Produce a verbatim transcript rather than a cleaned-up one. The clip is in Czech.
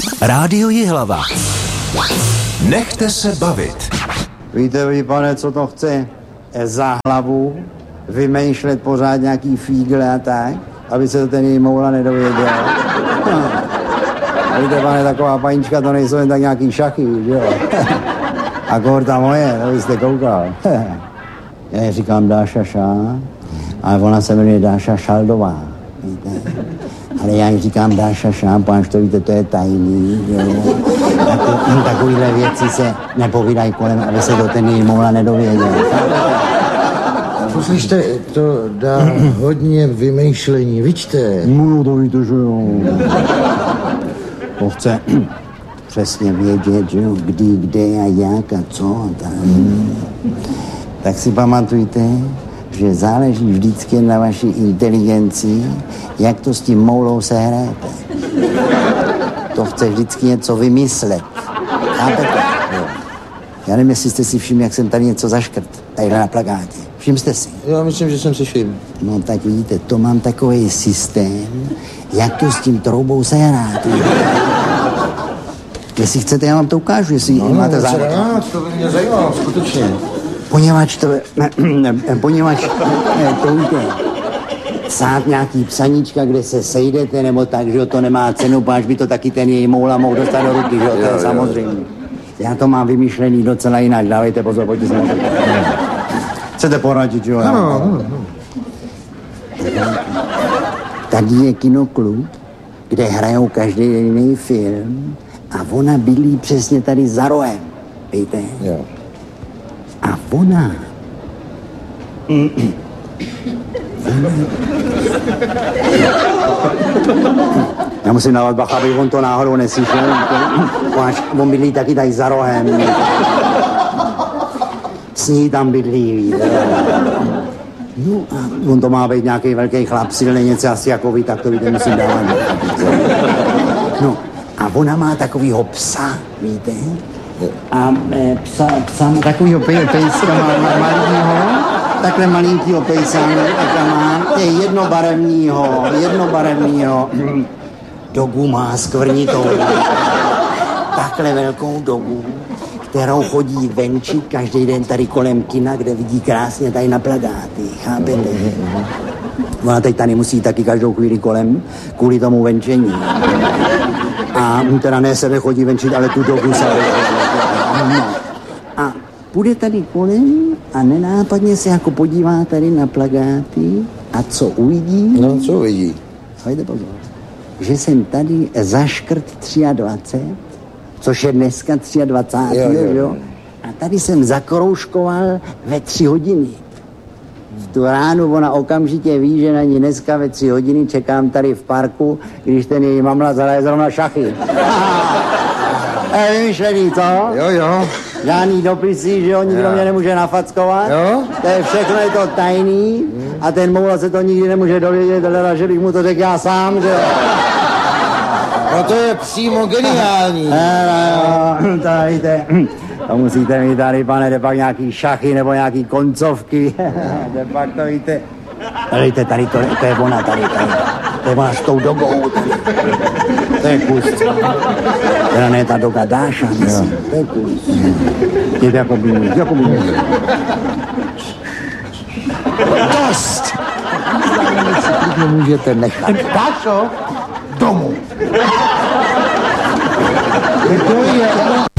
Rádio Jihlava. Nechte se bavit. Víte vy, pane, co to chce? Za hlavu vymýšlet pořád nějaký fígle a tak, aby se to ten její moula nedověděl. No. Víte, pane, taková panička, to nejsou jen tak nějaký šachy, že jo? A kohorta moje, to byste koukal. Já ji říkám Dáša Šá, ale ona se jmenuje Dáša Šaldová, víte? Ale já ji říkám Dáša Šá, páč to víte, to je tajný, jo? Tak, takovýhle věci se nepovídají kolem, aby se to ten její moula nedověděl. Poslyšte, to dá hodně vymýšlení, vidíte? No, to víte, že jo. To chce přesně vědět, že jo, kdy, kde a jak a co a tak. Tak si pamatujte, že záleží vždycky na vaší inteligenci, jak to s tím moulou sehrajete. To chce vždycky něco vymyslet. Chápete? Jo. Já nevím, jestli jste si všimli, jak jsem tady něco zaškrt, tadyhle na plakátě. Všiml jste si? Já myslím, že jsem si všiml. No tak vidíte, to mám takový systém, jak to s tím troubou sehrát. Jestli chcete, já vám to ukážu, jestli no, máte zájem. No, to by mě zajímalo, skutečně. Poněvadž to, ne, ne, poněvadž ne, to víte, psát nějaký psaníčka, kde se sejdete, nebo tak, že to nemá cenu, páč by to taky ten její moula mohl dostat do ruky, že jo, to je samozřejmě. Já to mám vymyšlený docela jinak, dávejte pozor, pojďte se na to. Chcete poradit, jo? Ano, ano, ano. Tady je kinoklub, kde hrajou každý jiný film a ona bydlí přesně tady za rohem, víte? Jo. A ona... Já musím dávat bacha, aby on to náhodou neslyšel. On bydlí taky tady za rohem. S ní tam bydlí, víte. No a on to má být nějaký velký chlap, silný něco asi jako vy, tak to víte, musím dávat. No a ona má takovýho psa, víte. A e, psa, psa takovýho pej, pejska má malýho, takhle malinkýho pejsánu, takhle má, je jednobarevnýho, jednobarevnýho. Dogu má skvrnitou, takhle velkou dogu, kterou chodí venčit každý den tady kolem kina, kde vidí krásně tady na plakáty, chápete? Ona teď tady musí taky každou chvíli kolem, kvůli tomu venčení. A teda ne sebe chodí venčit, ale tu dogu se. No. A půjde tady kolem a nenápadně se jako podívá tady na plakáty a co uvidí? No, co uvidí? Hojde pozor. Že jsem tady zaškrt dvacet tři, což je dneska dvacátého třetího Jo, jo. jo? A tady jsem zakroužkoval ve tři hodiny. V tu ránu ona okamžitě ví, že na ní dneska ve tři hodiny čekám tady v parku, když ten její mamla zahraje zrovna šachy. Je vymyšlený, co? Jo, jo. Žádný dopisy, že jo, nikdo jo. mě nemůže nafackovat. Jo. To je všechno, je to tajný hmm. a ten moula se to nikdy nemůže dovědět, ale že bych mu to řekl já sám, že jo. No to je přímo geniální. No, to víte, to musíte mít tady, pane, jde pak nějaký šachy nebo nějaký koncovky. Jde pak to víte. Ale víte, tady to, to je ona, tady, tady. To je ona s tou dogou. Tady. To je kus. Teda ne ta doga Dáša, myslím. To je kus. Je to jako by jako by Dost! Můžete nechat. Dášo, Domů. to je...